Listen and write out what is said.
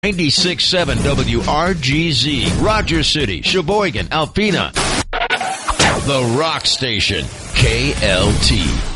96.7 WRGZ, Rogers City, Sheboygan, Alpena. The Rock Station, KLT.